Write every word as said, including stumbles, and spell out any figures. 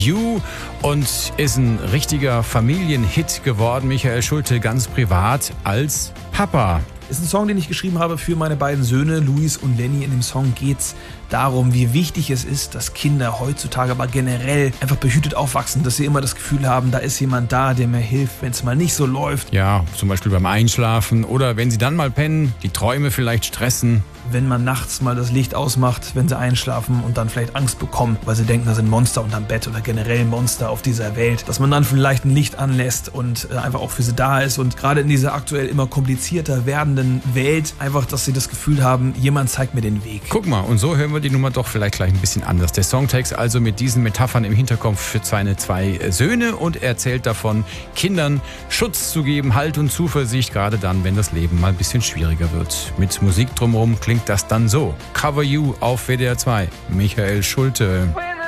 You und ist ein richtiger Familienhit geworden. Michael Schulte ganz privat als Papa. Ist ein Song, den ich geschrieben habe für meine beiden Söhne, Luis und Lenny. In dem Song geht's darum, wie wichtig es ist, dass Kinder heutzutage, aber generell einfach behütet aufwachsen, dass sie immer das Gefühl haben, da ist jemand da, der mir hilft, wenn es mal nicht so läuft. Ja, zum Beispiel beim Einschlafen oder wenn sie dann mal pennen, die Träume vielleicht stressen. Wenn man nachts mal das Licht ausmacht, wenn sie einschlafen und dann vielleicht Angst bekommen, weil sie denken, da sind Monster unterm Bett oder generell Monster auf dieser Welt, dass man dann vielleicht ein Licht anlässt und einfach auch für sie da ist und gerade in dieser aktuell immer komplizierter werdenden Welt einfach, dass sie das Gefühl haben, jemand zeigt mir den Weg. Guck mal, und so hören wir die Nummer doch vielleicht gleich ein bisschen anders. Der Songtext also mit diesen Metaphern im Hinterkopf für seine zwei Söhne und erzählt davon, Kindern Schutz zu geben, Halt und Zuversicht, gerade dann, wenn das Leben mal ein bisschen schwieriger wird. Mit Musik drumherum klingt das dann so. Cover You auf W D R zwei. Michael Schulte.